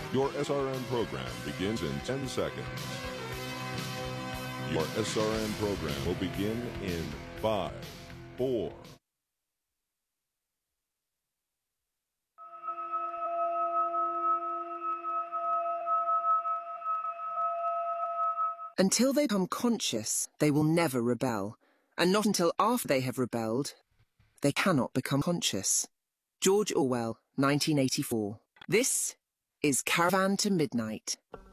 Your SRN program begins in 10 seconds. Your SRN program will begin in 5, 4. Until they become conscious, they will never rebel. And not until after they have rebelled, they cannot become conscious. George Orwell, 1984. This is Caravan to Midnight.